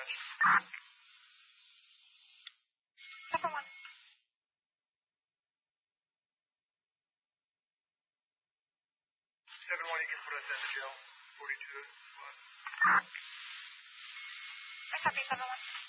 dispatch. 7-1. 7-1, you can put us in the jail. 42. What? I copy 7-1.